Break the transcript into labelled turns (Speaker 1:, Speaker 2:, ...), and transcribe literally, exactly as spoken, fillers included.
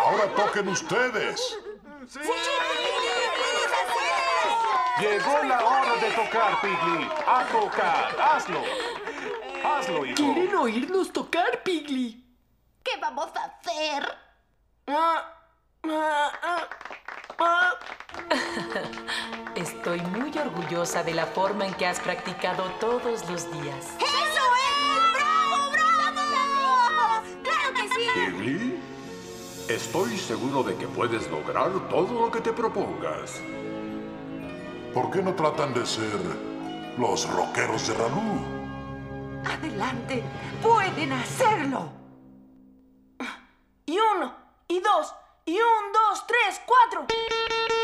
Speaker 1: Ahora toquen ustedes.
Speaker 2: ¡Sí!
Speaker 3: Llegó la hora de tocar, Piggy. A tocar. Hazlo. Hazlo, hijo.
Speaker 4: ¿Quieren oírnos tocar, Piggy?
Speaker 5: ¿Qué vamos a hacer?
Speaker 4: Ah, ah, ah, ah.
Speaker 6: Estoy muy orgullosa de la forma en que has practicado todos los días.
Speaker 5: ¡Eso es! ¡Bravo, bravo! ¡Claro que sí!
Speaker 7: Piggy, estoy seguro de que puedes lograr todo lo que te propongas.
Speaker 1: ¿Por qué no tratan de ser los rockeros de Ralú?
Speaker 2: Adelante, pueden hacerlo.
Speaker 4: Y uno, y dos, y un, dos, tres, cuatro.